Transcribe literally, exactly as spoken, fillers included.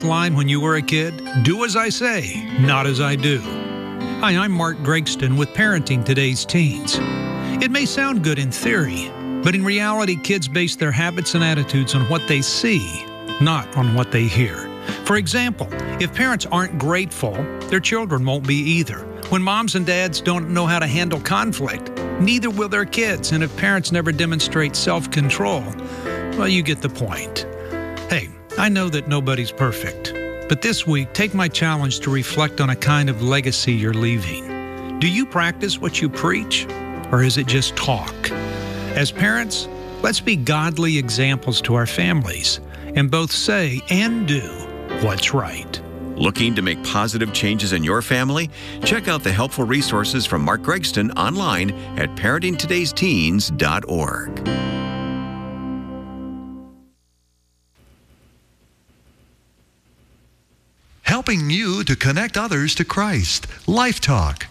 line when you were a kid? Do as I say, not as I do. Hi, I'm Mark Gregston with Parenting Today's Teens. It may sound good in theory, but in reality, kids base their habits and attitudes on what they see, not on what they hear. For example, if parents aren't grateful, their children won't be either. When moms and dads don't know how to handle conflict, neither will their kids. And if parents never demonstrate self-control, well, you get the point. Hey, I know that nobody's perfect, but this week, take my challenge to reflect on a kind of legacy you're leaving. Do you practice what you preach, or is it just talk? As parents, let's be godly examples to our families and both say and do what's right. Looking to make positive changes in your family? Check out the helpful resources from Mark Gregston online at parenting todays teens dot org. Helping you to connect others to Christ. Life Talk.